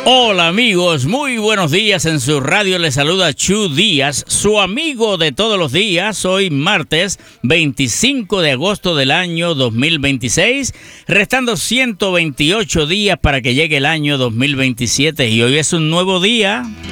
Hola amigos, muy buenos días. En su radio les saluda Chu Díaz, su amigo de todos los días. Hoy martes 25 de agosto del año 2026, restando 128 días para que llegue el año 2027 y hoy es un nuevo día.